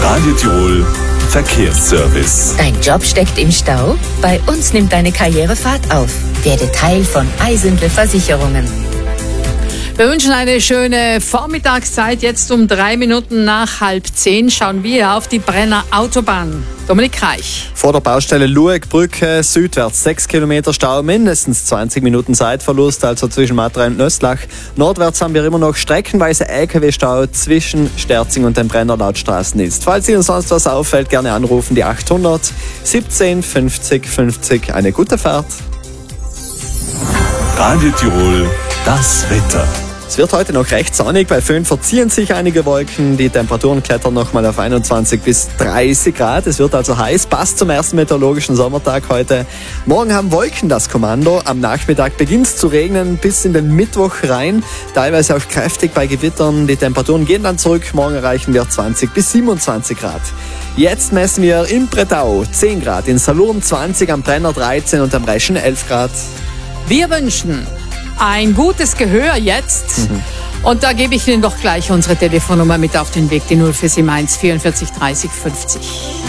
Radio Tirol Verkehrsservice. Dein Job steckt im Stau? Bei uns nimmt deine Karriere Fahrt auf. Werde Teil von Eisendle Versicherungen. Wir wünschen eine schöne Vormittagszeit. Jetzt um 3 Minuten nach 9:30 schauen wir auf die Brenner Autobahn. Dominik Reich. Vor der Baustelle Luegbrücke südwärts 6 Kilometer Stau, mindestens 20 Minuten Zeitverlust, also zwischen Matra und Nöstlach. Nordwärts haben wir immer noch streckenweise LKW-Stau zwischen Sterzing und den Brenner Lautstraßen. Falls Ihnen sonst was auffällt, gerne anrufen, die 800 17 50 50. Eine gute Fahrt. Radio Tirol, das Wetter. Es wird heute noch recht sonnig, bei Föhn verziehen sich einige Wolken, die Temperaturen klettern nochmal auf 21 bis 30 Grad. Es wird also heiß, passt zum ersten meteorologischen Sommertag heute. Morgen haben Wolken das Kommando, am Nachmittag beginnt es zu regnen bis in den Mittwoch rein, teilweise auch kräftig bei Gewittern. Die Temperaturen gehen dann zurück, morgen erreichen wir 20 bis 27 Grad. Jetzt messen wir in Bretau 10 Grad, in Salurn 20, am Brenner 13 und am Reschen 11 Grad. Wir wünschen ein gutes Gehör jetzt. Und da gebe ich Ihnen doch gleich unsere Telefonnummer mit auf den Weg, die 0471 44 30 50.